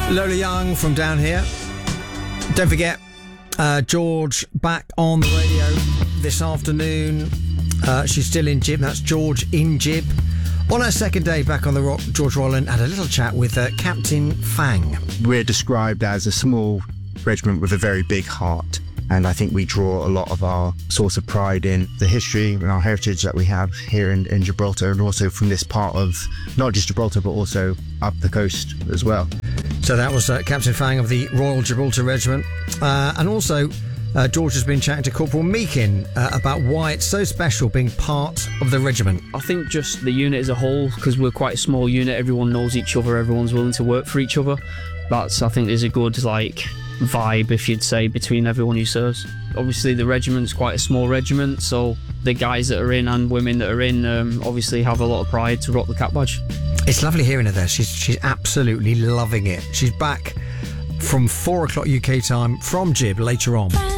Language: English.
Lola Young from Down Here. Don't forget, George back on the radio this afternoon. She's still in Jib. That's George in Jib. On her second day back on the rock, George Rolland had a little chat with Captain Fang. We're described as a small regiment with a very big heart. And I think we draw a lot of our source of pride in the history and our heritage that we have here in Gibraltar, and also from this part of not just Gibraltar but also up the coast as well. So that was Captain Fang of the Royal Gibraltar Regiment. And also George has been chatting to Corporal Meakin about why it's so special being part of the regiment. I think just the unit as a whole, because we're quite a small unit, everyone knows each other, everyone's willing to work for each other. That's, I think, is a good vibe, if you'd say, between everyone who serves. Obviously the regiment's quite a small regiment, so the guys that are in and women that are in obviously have a lot of pride to rock the cap badge. It's lovely hearing her there. She's absolutely loving it. She's back from 4 o'clock UK time from Jib later on.